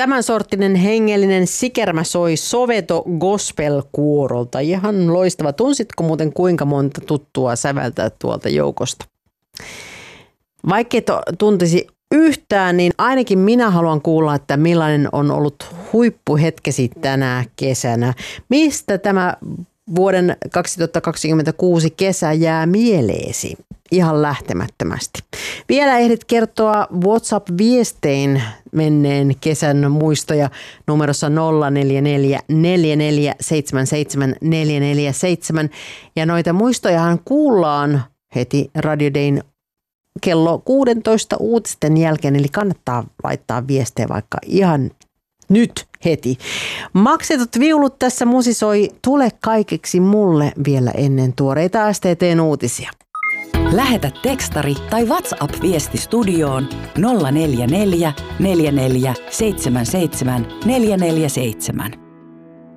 Tämän sorttinen hengellinen sikermä soi Soweto Gospel-kuorolta. Ihan loistava. Tunsitko muuten kuinka monta tuttua säveltää tuolta joukosta? Vaikka et tuntisi yhtään, niin ainakin minä haluan kuulla, että millainen on ollut huippuhetkesi tänä kesänä. Mistä tämä vuoden 2026 kesä jää mieleesi ihan lähtemättömästi? Vielä ehdit kertoa WhatsApp-viestein menneen kesän muistoja numerossa 044 4477 447. Ja noita muistojahan kuullaan heti Radio Dayn kello 16 uutisten jälkeen, eli kannattaa laittaa viestejä vaikka ihan nyt heti. Maksetut viulut tässä musisoi Tule kaikeksi mulle vielä ennen tuoreita STT:n uutisia. Lähetä tekstari tai WhatsApp-viesti studioon 044 44 77 447.